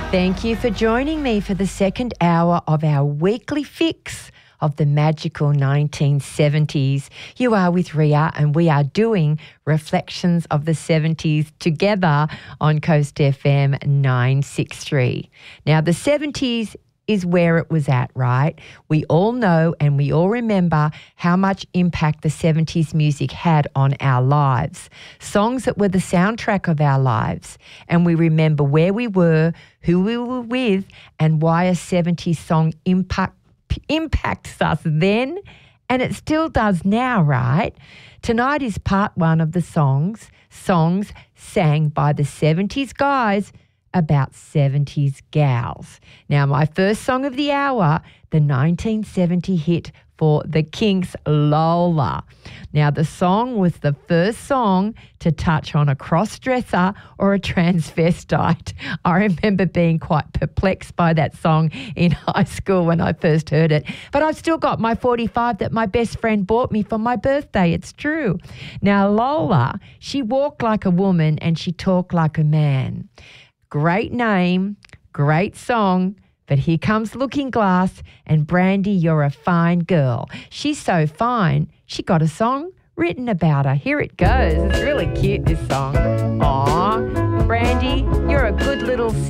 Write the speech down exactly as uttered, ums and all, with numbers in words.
Thank you for joining me for the second hour of our weekly fix of the magical nineteen seventies. You are with Ria and we are doing Reflections of the seventies together on Coast F M nine sixty-three. Now, the seventies is where it was at, right? We all know and we all remember how much impact the seventies music had on our lives. Songs that were the soundtrack of our lives. And we remember where we were, who we were with, and why a seventies song impact, impacts us then, and it still does now, right? Tonight is part one of the songs, songs sang by the seventies guys about seventies gals. Now, my first song of the hour, the nineteen seventy hit for the Kinks, Lola. Now, the song was the first song to touch on a cross-dresser or a transvestite. I remember being quite perplexed by that song in high school when I first heard it. But I've still got my forty-five that my best friend bought me for my birthday. It's true. Now, Lola, she walked like a woman and she talked like a man. Great name, great song, but here comes Looking Glass, and Brandy, you're a fine girl. She's so fine, she got a song written about her. Here it goes. It's really cute, this song. Aw, Brandy, you're a good little